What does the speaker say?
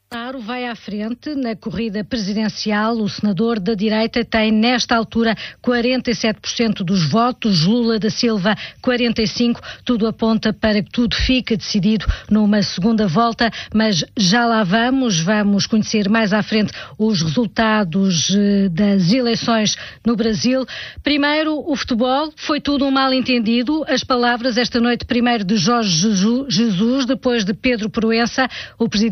Bolsonaro vai à frente na corrida presidencial. O senador da direita tem, nesta altura, 47% dos votos. Lula da Silva, 45%. Tudo aponta para que tudo fique decidido numa segunda volta, mas já lá vamos. Vamos conhecer mais à frente os resultados das eleições no Brasil. Primeiro, o futebol. Foi tudo um mal-entendido. As palavras esta noite, primeiro de Jorge Jesus, depois de Pedro Proença, o presidente